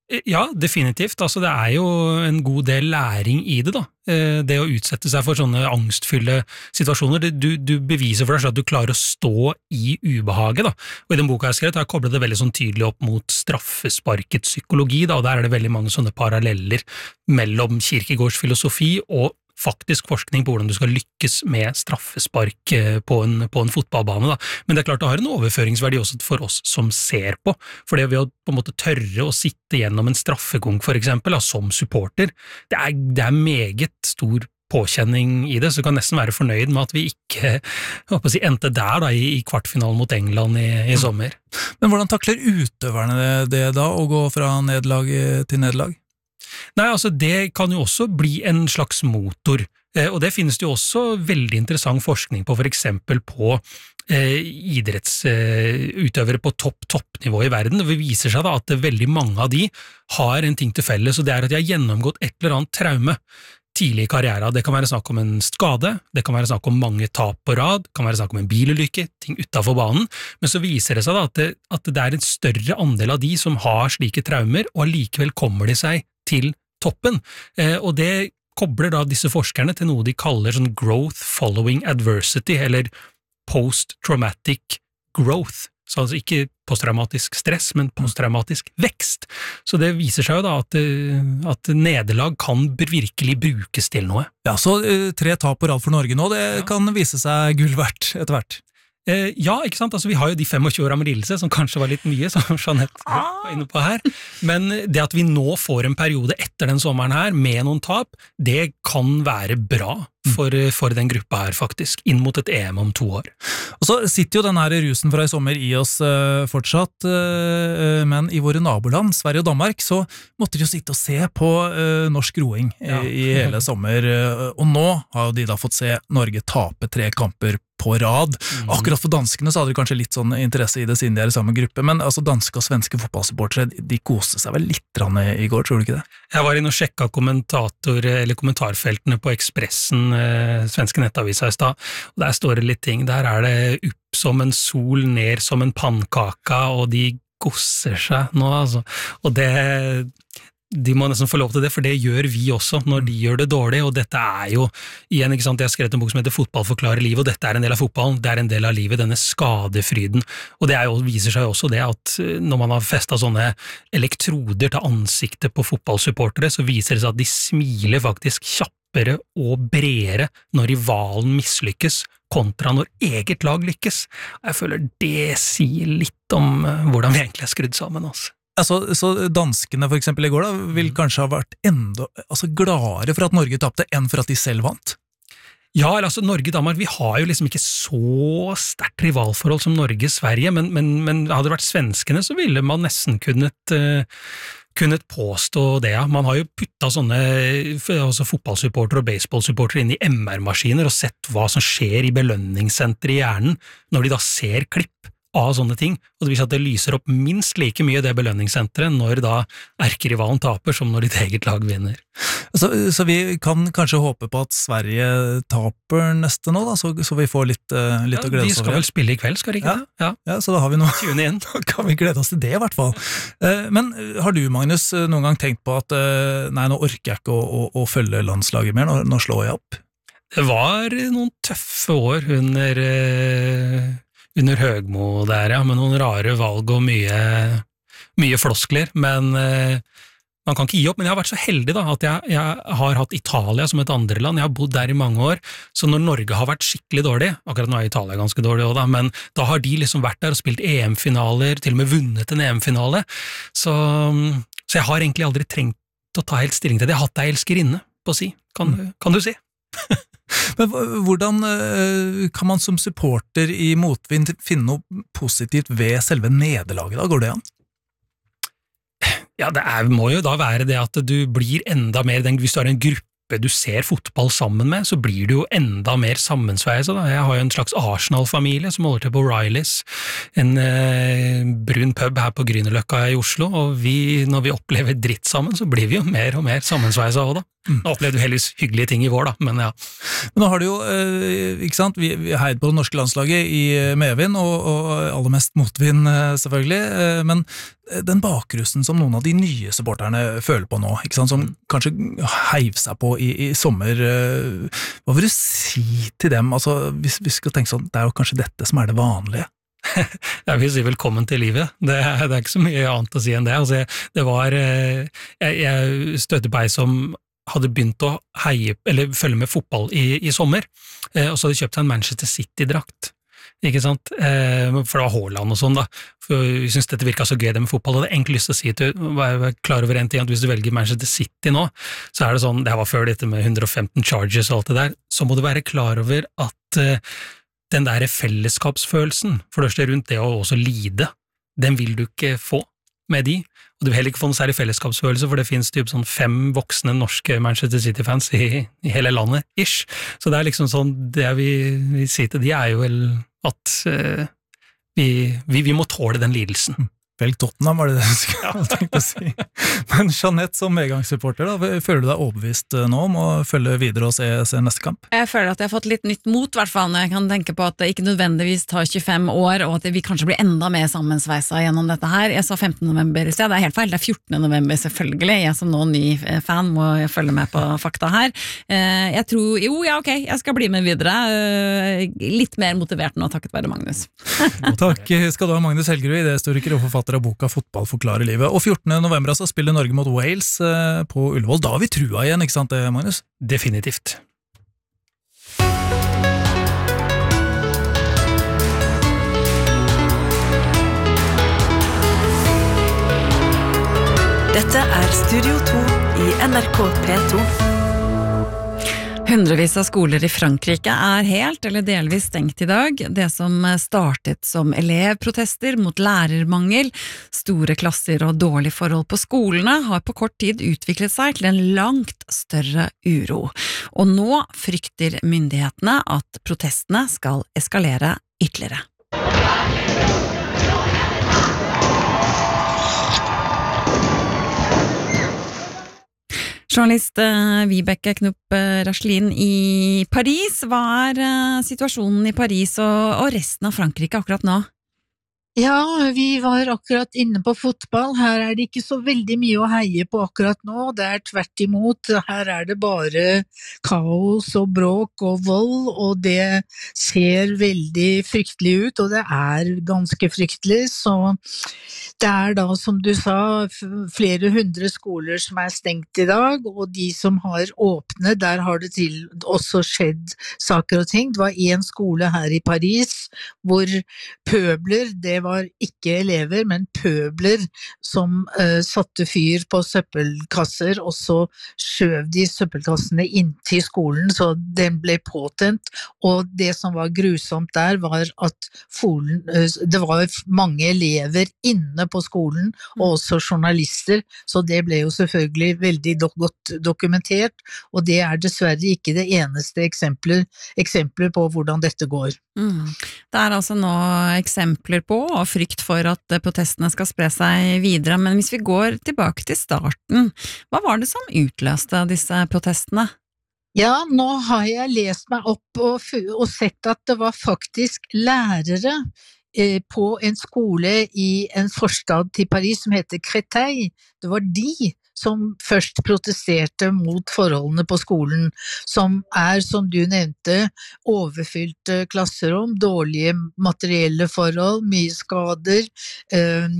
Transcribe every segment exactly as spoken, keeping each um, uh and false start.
Ja, definitivt. Altså, det er jo en god del læring i det, da. Det å utsette seg for sånne angstfylle situasjoner. Du, du beviser for deg selv at du klarer å stå i ubehaget, da. Og i den boka jeg skrev, har jeg koblet det veldig sånn tydelig opp mot straffesparkets psykologi, da, og der er det veldig mange sånne paralleller mellom Kierkegaards filosofi og faktisk forskning på hvordan du skal lykkes med straffespark på en, på en fotballbane. Da. Men det er klart det har en overføringsverdi også for oss som ser på, for det ved å på en måte tørre å sitte gjennom en straffekonk for eksempel, da, som supporter, det er, det er meget stor påkjenning i det, så du kan nesten være fornøyd med at vi ikke håper å si, endte der da, i, i kvartfinalen mot England i, i sommer. Men hvordan takler utøverne det, det da, å gå fra nederlag til nederlag? Nei, altså det kan jo også bli en slags motor, eh, og det finnes det jo også veldig interessant forskning på, for eksempel på eh, idrettsutøvere eh, på topp-toppnivå i verden. Det viser seg da at veldig mange av de har en ting til felles, og det er at de har gjennomgått et eller annet traume tidlig i karrieren. Det kan være snakk om en skade, det kan være snakk om mange tap på rad, det kan være snakk om en bilulykke, ting utenfor banen, men så viser det seg da at det, at det er en større andel av de som har slike traumer, og allikevel kommer de seg til toppen, eh, og det kobler da disse forskerne til noe de kaller sånn growth following adversity, eller post-traumatic growth, så altså ikke posttraumatisk stress, men posttraumatisk vekst. Så det viser seg jo da at, at nederlag kan virkelig brukes til noe. Ja, så tre tap på rad for Norge nå, det ja. Kan vise seg gull verdt etter hvert. Eh, ja, ikke sant? Altså, vi har jo de tjuefem år med lidelse, som kanskje var litt mye, som Jeanette var inne på her. Men det at vi nå får en periode etter den sommeren her, med noen tap, det kan være bra for, for den gruppa her, faktisk, inn mot et E M om to år. Og så sitter jo den her rusen fra i sommer i oss uh, fortsatt, uh, men i våre naboland, Sverige og Danmark, så måtte de jo sitte og se på uh, norsk roing ja. i, i hele sommer, uh, og nå har jo de da fått se Norge tape tre kamper på rad. Mm. Akkurat for danskene så hadde de kanskje litt sånn interesse i det siden de er i samme gruppe, men altså danske og svenske fotballsupportere, de koste seg vel litt i går, tror du ikke det? Jeg var inne og sjekka kommentator, eller kommentarfeltene på Expressen, eh, svenske nettavisa i stad, og der står det litt ting, der er det opp som en sol, ned som en pannkaka, og de gosser seg nå, altså. Og det de må nesten få lov til det, for det gjør vi også når de gjør det dårlig, og dette er jo, igjen, ikke sant, jeg har skrevet en bok som heter Fotball forklarer livet, og dette er en del av fotballen, det er en del av livet, denne skadefryden, og det er jo, viser seg også det at når man har festet sånne elektroder til ansiktet på fotballsupportere, så viser det seg at de smiler faktisk kjappere og bredere når rivalen mislykkes, kontra når eget lag lykkes. Jeg føler det sier litt om hvordan vi egentlig er skrudd sammen, altså. Altså, så danskene for eksempel i går da, vil kanskje ha vært enda altså, gladere for at Norge tapte enn for at de selv vant? Ja, altså Norge og Danmark, vi har jo liksom ikke så sterkt rivalforhold som Norge-Sverige, men, men, men hadde det vært svenskene, så ville man nesten kunnet, uh, kunnet påstå det. Ja. Man har jo puttet sånne altså fotballsupportere og baseballsupportere inn i M R-maskiner og sett hva som skjer i belønningssenteret i hjernen når de da ser klipp av sånne ting, og det viser at det lyser opp minst like mye det belønningssenteret når da erkerivalen taper som når ditt eget lag vinner. Så, så vi kan kanskje håpe på at Sverige taper neste nå, da, så, så vi får litt, uh, litt ja, å glede oss over. De skal vel spille i kveld, skal de ikke ja. det? Ja. ja, så da har vi noe. Tune inn. Da kan vi glede oss til det i hvert fall. Uh, men har du, Magnus, noen gang tenkt på at uh, nei, nå orker jeg ikke å, å, å følge landslaget mer, nå, nå slår jeg opp? Det var noen tøffe år under... Uh, under Høgmo der, ja, med noen rare valg og mye, mye floskler, men eh, man kan ikke gi opp, men jeg har vært så heldig da, at jeg, jeg har hatt Italia som et andre land, jeg har bodd der i mange år, så når Norge har vært skikkelig dårlig, akkurat nå er Italia ganske dårlig også da, men da har de liksom vært der og spilt E M-finaler, til og med vunnet en E M-finale, så, så jeg har egentlig aldri trengt å ta helt stilling til det, jeg har hatt deg elskerinne, på å si, kan, mm. kan du si? Men hvordan kan man som supporter i motvind finne noe positivt ved selve nederlaget da? Går det an? Ja, det er, må jo da være det at du blir enda mer, den, hvis du har en gruppe du ser fotball sammen med, så blir du jo enda mer sammensveiset. Jeg har jo en slags Arsenal-familie som holder til på O'Reillys, en eh, brun pub her på Grünerløkka i Oslo, og vi, når vi opplever dritt sammen, så blir vi jo mer og mer sammensveiset også da. Nå opplevde du heldigvis hyggelige ting i vår, da, men ja. Men nå har du jo, ikke sant, vi, vi heid på det norske landslaget i medvind, og, og aller mest motvind selvfølgelig, men den bakrusten som noen av de nye supporterne føler på nå, ikke sant, som kanskje heiv seg på i, i sommer, hva vil du si til dem? Altså, hvis vi skal tenke sånn, det er jo kanskje dette som er det vanlige. Jeg vil si velkommen til livet. Det er, det er ikke så mye annet å si enn det. Altså, det var, jeg, jeg støtte på ei som hadde begynt å heie, eller følge med fotball i, i sommer, og så hadde kjøpt seg en Manchester City-drakt. Ikke sant? For det var Haaland og sånn da. For jeg synes dette virket så gøy det med fotball, og jeg hadde egentlig lyst til å si at du var klar over en ting, at hvis du velger Manchester City nå, så er det sånn, det var før dette med hundre og femten charges og alt det der, så må du være klar over at den der fellesskapsfølelsen, for det første rundt det å også lide, den vil du ikke få med de, og du vil heller ikke få noen særlig fellesskapsfølelse, for det finnes typ sånn fem voksne norske Manchester City-fans i, i hele landet, ish. Så det er liksom sånn, det vi, vi sier til de er jo vel at uh, vi, vi, vi må tåle den lidelsen. Velg Tottenham, var det det du skulle tenke å si. Men Jeanette, som medgangssupporter, da, føler du deg overbevist nå om å følge videre og se, se neste kamp? Jeg føler at jeg har fått litt nytt mot, i hvert fall, når jeg kan tenke på at det ikke nødvendigvis tar tjuefem år, og at vi kanskje blir enda mer sammensveisa gjennom dette her. Jeg sa femtende november i sted, det er helt feil, det er fjortende november selvfølgelig. Jeg som nå ny fan må følge med på fakta her. Jeg tror, jo, ja, ok, jeg skal bli med videre. Litt mer motivert nå, takket være Magnus. Takk skal du ha, Magnus Helgerud, idéhistoriker og forfatter av boka Fotball forklarer livet. Og fjortende november altså spiller Norge mot Wales på Ullevål. Da har vi trua igjen, ikke sant, Magnus? Definitivt. Dette er Studio to i N R K P to. Hundrevis av skoler i Frankrike er helt eller delvis stengt i dag. Det som startet som elevprotester mot lærermangel, store klasser og dårlig forhold på skolene, har på kort tid utviklet seg til en langt større uro. Og nå frykter myndighetene at protestene skal eskalere ytterligere. Journalist Vibeke Knupp Raslin i Paris. Hva er situasjonen i Paris og, og resten av Frankrike akkurat nå? Ja, vi var akkurat inne på fotball. Her er det ikke så veldig mye å heie på akkurat nå. Det er tvert imot. Her er det bare kaos og bråk og vold, og det ser veldig fryktelig ut, og det er ganske fryktelig. Så det er da, som du sa, flere hundre skoler som er stengt i dag, og de som har åpnet, der har det til også skjedd saker og ting. Det var en skole her i Paris hvor pøbler, det var ikke elever, men pøbler som uh, satte fyr på søppelkasser, og så skjøv de søppelkassene inntil skolen, så den ble påtent. Og det som var grusomt der var at folen, uh, det var mange elever inne på skolen, og også journalister, så det ble jo selvfølgelig veldig do- godt dokumentert, og det er dessverre ikke det eneste eksempler, eksempler på hvordan dette går. Mm. Det er altså nå eksempler på og frykt for at protestene skal spre seg videre, men hvis vi går tilbake til starten, hva var det som utløste disse protestene? Ja, nå har jeg lest meg opp og, og sett at det var faktisk lærere eh, på en skole i en forstad til Paris som heter Créteil. Det var de som først protesterte mot forholdene på skolen, som er, som du nevnte, overfylte klasserom, dårlige materielle forhold, mye skader, øh,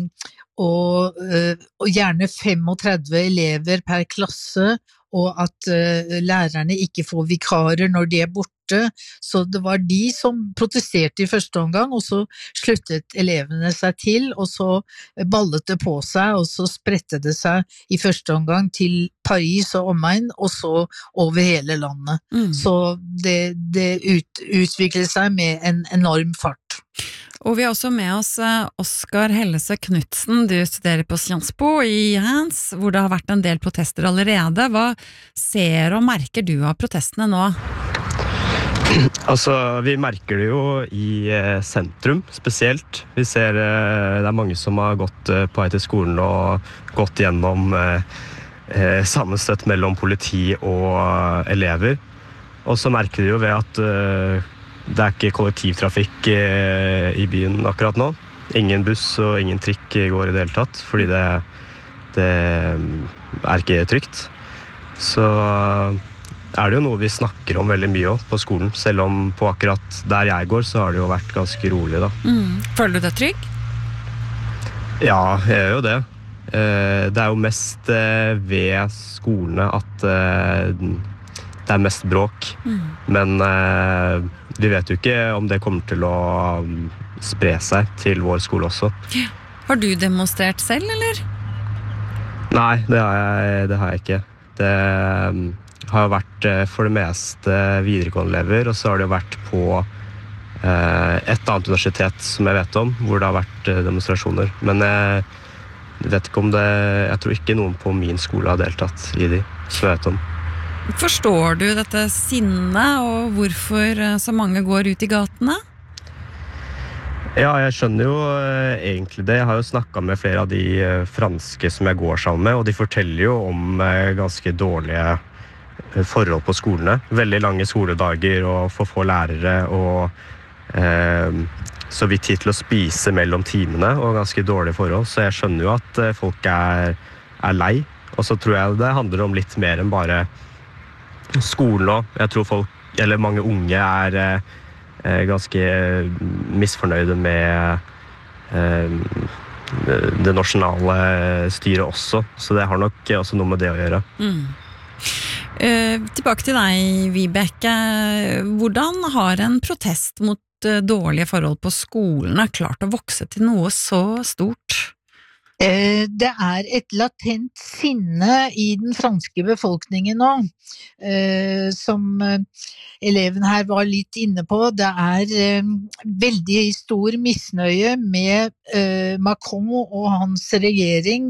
og, øh, og gjerne femogtredve elever per klasse, og at uh, lærerne ikke får vikarer når de er borte, så det var de som protesterte i første omgang, og så sluttet elevene seg til, og så ballet det på seg, og så spredte det seg i første omgang til Paris og omegn, og så over hele landet. Mm. Så det, det ut, utviklet seg med en enorm fart. Og vi har også med oss Oskar Hellesø Knudsen, du studerer på Sciences Po i Reims, hvor det har vært en del protester allerede. Hva ser og merker du av protestene nå? Altså, vi merker det jo i eh, sentrum spesielt. Vi ser eh, det er mange som har gått eh, på vei til skolen og gått gjennom eh, eh, sammenstøtt mellom politi og elever. Og så merker vi jo ved at eh, det er ikke kollektivtrafikk eh, i byen akkurat nå. Ingen buss og ingen trikk går i det hele tatt, fordi det, det er ikke trygt. Så er det jo noe vi snakker om veldig mye også på skolen, selv om på akkurat der jeg går så har det jo vært ganske rolig da. Mm. Føler du deg trygg? Ja, jeg gjør jo det. Det er jo mest ved skolene at det er mest bråk, mm. men vi vet jo ikke om det kommer til å spre seg til vår skole også. Ja. Har du demonstrert selv, eller? Nei, det har jeg, det har jeg ikke. Det har vært for det meste videregående elever, og så har det vært på et annet universitet som jeg vet om, hvor det har vært demonstrasjoner. Men jeg vet ikke om det, jeg tror ikke noen på min skole har deltatt i de, som jeg vet om. Forstår du dette sinnet, og hvorfor så mange går ut i gatene? Ja, jeg skjønner jo eh, egentlig det. Jeg har jo snakket med flere av de eh, franske som jeg går sammen med, og de forteller jo om eh, ganske dårlige eh, forhold på skolene. Veldig lange skoledager og for få lærere, og eh, så vidt tid til å spise mellom timene, og ganske dårlige forhold. Så jeg skjønner jo at eh, folk er, er lei, og så tror jeg det handler om litt mer enn bare skolen også. Jeg tror folk, eller mange unge er eh, ganske misfornøyde med det nasjonale styret også, så det har nok også noe med det å gjøre. Mm. Uh, tilbake til deg, Vibeke. Hvordan har en protest mot uh, dårlige forhold på skolene klart å vokse til noe så stort? Det er et latent sinne i den franske befolkningen nå, som eleven her var litt inne på. Det er veldig stor misnøye med Macron og hans regjering,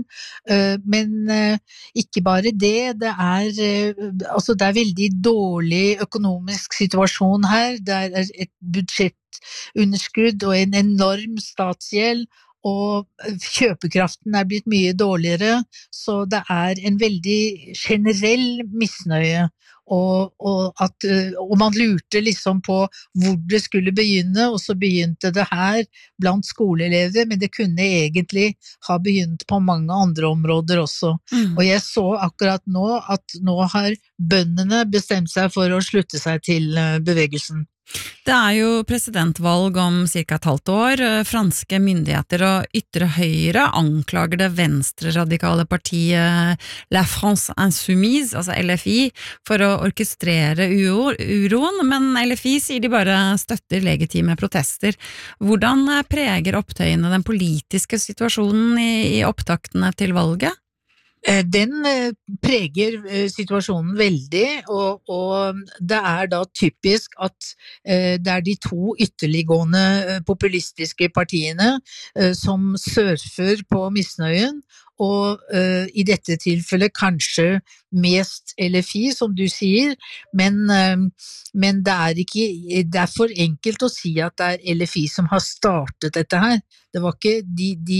men ikke bare det. Det er, altså det er veldig dårlig økonomisk situasjon her. Det er et budsjettunderskudd og en enorm statsgjeld, og kjøpekraften er blitt mye dårligere, så det er en veldig generell misnøye, og, og, at, og man lurte liksom på hvor det skulle begynne, og så begynte det her blant skoleelever, men det kunne egentlig ha begynt på mange andre områder også. Mm. Og jeg så akkurat nå at nå har bøndene bestemt seg for å slutte seg til bevegelsen. Det er jo presidentvalg om cirka et halvt år. Franske myndigheter og ytre høyre anklager det venstreradikale partiet La France Insoumise, altså L F I, for å orkestrere uro, uroen, men L F I sier de bare støtter legitime protester. Hvordan preger opptøyene den politiske situasjonen i, i opptaktene til valget? Den preger situasjonen veldig, og, og det er da typisk at det er de to ytterliggående populistiske partiene som surfer på misnøyen, og uh, i dette tilfellet kanskje mest L F I, som du sier, men, uh, men det er ikke, det er for enkelt å si at det er L F I som har startet dette her. Det var ikke, de, de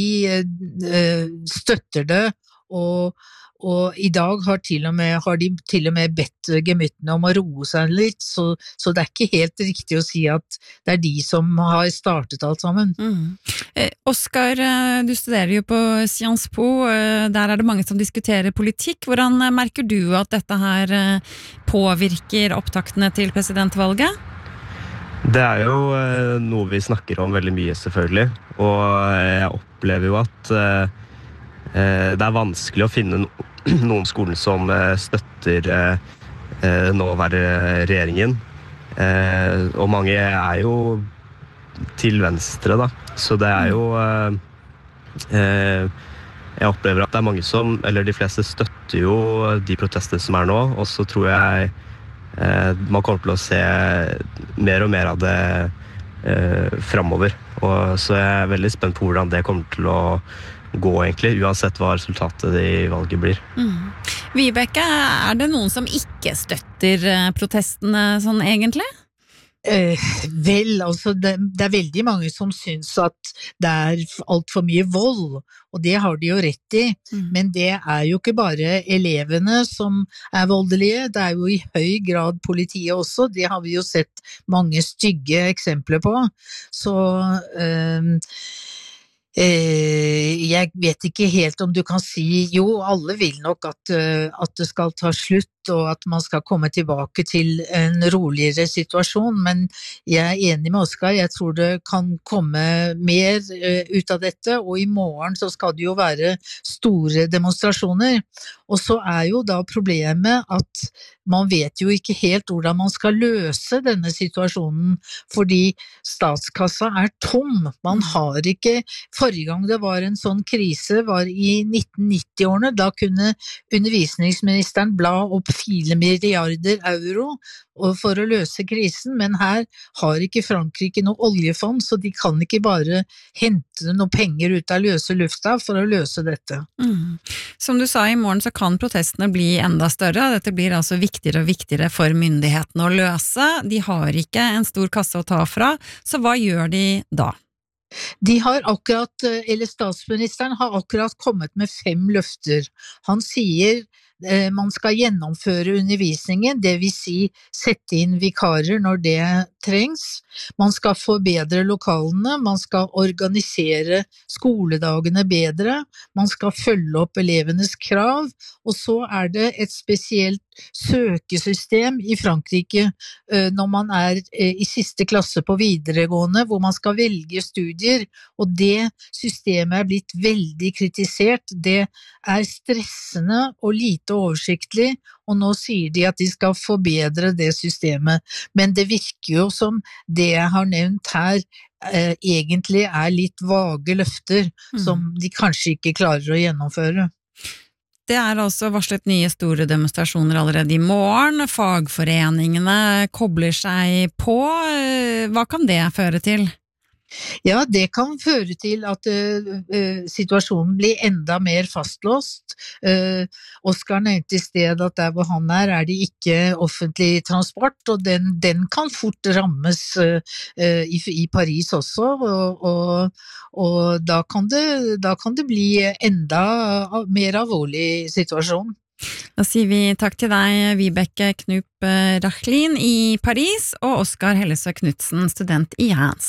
uh, støtter det, og, og i dag har, til og med, har de til og med bedt gemyttene om å roe seg litt, så, så det er ikke helt riktig å si at det er de som har startet alt sammen. Mm. Eh, Oskar, du studerer jo på Sciences Po, der er det mange som diskuterer politikk. Hvordan merker du at dette her påvirker opptaktene til presidentvalget? Det er jo noe vi snakker om veldig mye selvfølgelig, og jeg opplever jo at det er vanskelig å finne noen skoler som støtter nåværende regjeringen, og mange er jo til venstre da, så det er jo jeg opplever at det er mange som, eller de fleste støtter jo de protestene som er nå, og så tror jeg man kommer til å se mer og mer av det fremover, og så jeg er veldig spent på hvordan det kommer til å gå egentlig, uansett hva resultatet i valget blir. Mm. Vibeke, er det noen som ikke støtter protestene sånn egentlig? Eh, vel, altså det, det er veldig mange som syns at det er alt for mye vold, og det har de jo rett i, mm. men det er jo ikke bare elevene som er voldelige, det er jo i høy grad politiet også, det har vi jo sett mange stygge eksempler på, så eh, eh, jeg vet ikke helt om du kan si, jo, alle vil nok at, at det skal ta slutt, og at man skal komme tilbake til en roligere situasjon, men jeg er enig med Oskar, jeg tror det kan komme mer ut av dette, og i morgen så skal det jo være store demonstrasjoner, og så er jo da problemet at man vet jo ikke helt hvordan man skal løse denne situasjonen, fordi statskassa er tom, man har ikke, forrige gang det var en sånn krise var i nitten nitti-årene, da kunne undervisningsministeren bla opp fire milliarder euro for å løse krisen, men her har ikke Frankrike noe oljefond, så de kan ikke bare hente noe penger ut av løse lufta for å løse dette. Mm. Som du sa, i morgen så kan protestene bli enda større, dette blir altså viktigere og viktigere for myndighetene å løse, de har ikke en stor kasse å ta fra, så hva gjør de da? De har akkurat, eller statsministeren har akkurat kommet med fem løfter. Han sier man skal gjennomføre undervisningen, det vil si sette inn vikarer når det trengs. Man skal forbedre lokalene, man skal organisere skoledagene bedre, man skal følge opp elevenes krav, og så er det et spesielt søkesystem i Frankrike når man er i siste klasse på videregående, hvor man skal velge studier, og det systemet er blitt veldig kritisert. Det er stressende og lite oversiktlig, og nå sier de at de skal forbedre det systemet, men det virker jo som det jeg har nevnt her eh, egentlig er litt vage løfter mm. som de kanskje ikke klarer å gjennomføre. Det er altså varslet nye store demonstrasjoner allerede i morgen, fagforeningene kobler seg på, hva kan det føre til? Ja, det kan føre til at uh, uh, situasjonen blir enda mer fastlåst. Uh, Oskar nevnte i sted at der hvor han er, er det ikke offentlig transport, og den, den kan fort rammes uh, uh, i, i Paris også, og, og, og da, kan det, da kan det bli enda mer alvorlig situasjon. Da sier vi takk til deg, Vibeke Knup Rachlin i Paris, og Oskar Hellesø Knudsen, student i Reims.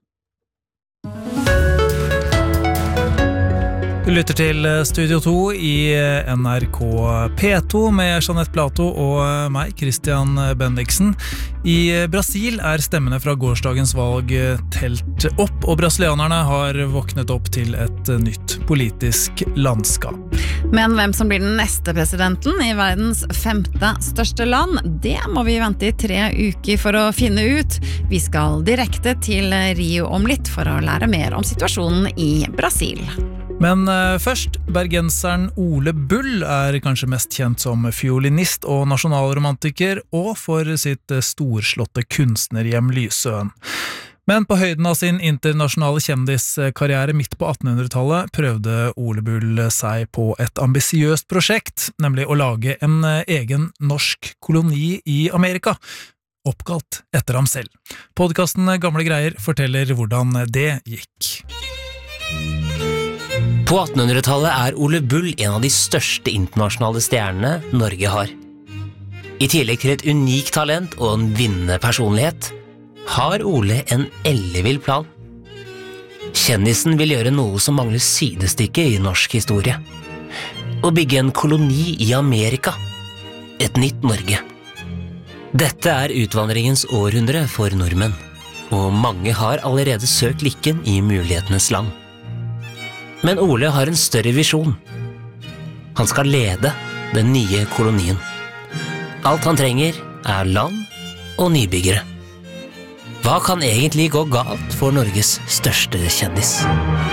Du lytter til Studio to i N R K P to med Jeanette Plato og meg, Christian Bendiksen. I Brasil er stemmene fra gårsdagens valg telt opp, og brasilianerne har våknet opp til et nytt politisk landskap. Men hvem som blir den neste presidenten i verdens femte største land, det må vi vente i tre uker for å finne ut. Vi skal direkte til Rio om litt for å lære mer om situasjonen i Brasil. Men uh, først, bergenseren Ole Bull er kanskje mest kjent som fiolinist og nasjonalromantiker, og for sitt uh, storslåtte kunstnerhjem Lysøen. Men på høyden av sin internasjonale kjendiskarriere midt på attenhundretallet prøvde Ole Bull seg på et ambisiøst prosjekt, nemlig å lage en uh, egen norsk koloni i Amerika, oppkalt etter ham selv. Podcasten Gamle Greier forteller hvordan det gikk. På attenhundretallet er Ole Bull en av de største internasjonale stjernene Norge har. I tillegg til et unikt talent og en vinnende personlighet, har Ole en ellevill plan. Kjendisen vil gjøre noe som mangler sidestykke i norsk historie. Å bygge en koloni i Amerika. Et nytt Norge. Dette er utvandringens århundre for nordmenn, og mange har allerede søkt lykken i mulighetenes land. Men Ole har en større visjon. Han skal lede den nye kolonien. Alt han trenger er land og nybyggere. Hva kan egentlig gå galt for Norges største kjendis?